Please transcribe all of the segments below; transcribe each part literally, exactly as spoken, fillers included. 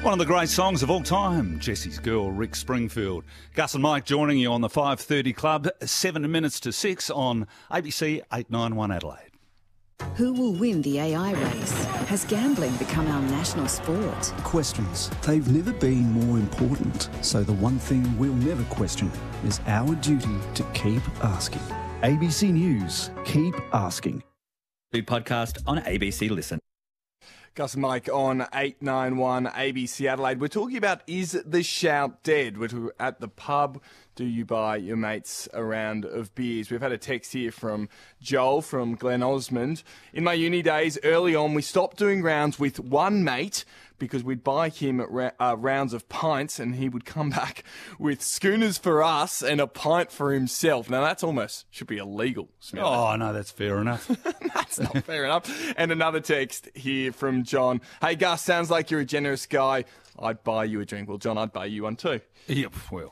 One of the great songs of all time, Jesse's Girl, Rick Springfield. Gus and Mike joining you on the five thirty Club, seven minutes to six on A B C eight ninety-one Adelaide. Who will win the A I race? Has gambling become our national sport? Questions. They've never been more important. So the one thing we'll never question is our duty to keep asking. A B C News. Keep asking. Podcast on A B C Listen. Gus and Mike on eight ninety-one A B C Adelaide. We're talking about Is the Shout Dead? We're at the pub. Do you buy your mates a round of beers? We've had a text here from Joel from Glen Osmond. In my uni days, early on, we stopped doing rounds with one mate because we'd buy him ra- uh, rounds of pints and he would come back with schooners for us and a pint for himself. Now, that's almost should be illegal. Smelly. Oh, no, that's fair enough. That's not fair enough. And another text here from John. Hey, Gus, sounds like you're a generous guy. I'd buy you a drink. Well, John, I'd buy you one too. Yep, well,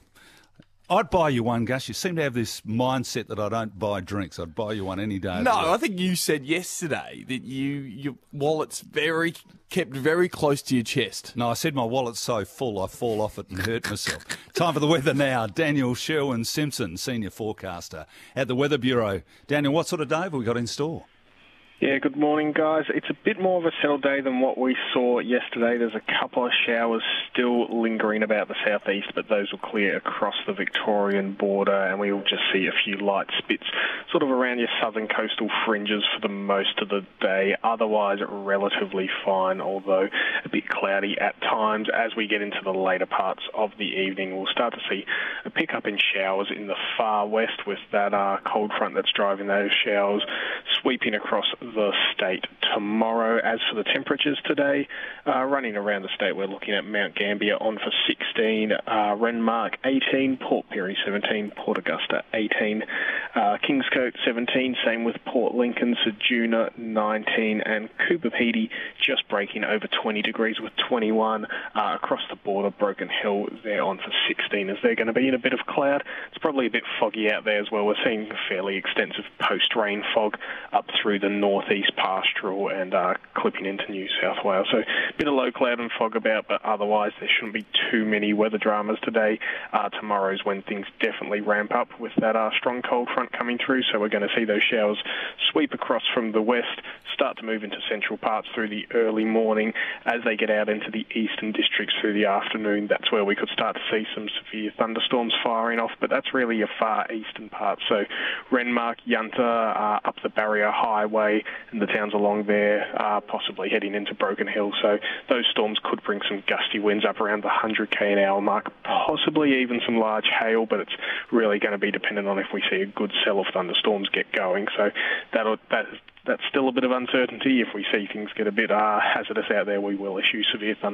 I'd buy you one, Gus. You seem to have this mindset that I don't buy drinks. I'd buy you one any day. No, I think you said yesterday that you your wallet's very kept very close to your chest. No, I said my wallet's so full I fall off it and hurt myself. Time for the weather now. Daniel Sherwin-Simpson, Senior Forecaster at the Weather Bureau. Daniel, what sort of day have we got in store? Yeah, good morning, guys. It's a bit more of a settled day than what we saw yesterday. There's a couple of showers still lingering about the southeast, but those will clear across the Victorian border, and we will just see a few light spits sort of around your southern coastal fringes for the most of the day. Otherwise, relatively fine, although a bit cloudy at times. As we get into the later parts of the evening, we'll start to see a pickup in showers in the far west with that uh, cold front that's driving those showers sweeping across the state tomorrow. As for the temperatures today, uh, running around the state, we're looking at Mount Gambier on for sixteen, uh, Renmark eighteen, Port Pirie seventeen, Port Augusta eighteen, uh, Kingscote seventeen, same with Port Lincoln, Ceduna nineteen, and Cooper Pedy just breaking over twenty degrees with twenty-one. Uh, across the border, Broken Hill, they're on for sixteen, as they're going to be in a bit of cloud. It's probably a bit foggy out there as well. We're seeing fairly extensive post-rain fog up through the northeast pastoral and uh, clipping into New South Wales. So a bit of low cloud and fog about, but otherwise there shouldn't be too many weather dramas today. Uh, tomorrow's when things definitely ramp up with that uh, strong cold front coming through. So we're going to see those showers sweep across from the west, start to move into central parts through the early morning. As they get out into the eastern districts through the afternoon, that's where we could start to see some severe thunderstorms firing off, but that's really your far eastern part. So Renmark, Yunta, uh, up the Barrier Highway and the towns along there, uh, possibly heading into Broken Hill. So those storms could bring some gusty winds up around the one hundred k an hour mark, possibly even some large hail, but it's really going to be dependent on if we see a good cell of thunderstorms get going. So that'll, that, that's still a bit of uncertainty. If we see things get a bit uh, hazardous out there, we will issue severe thunderstorms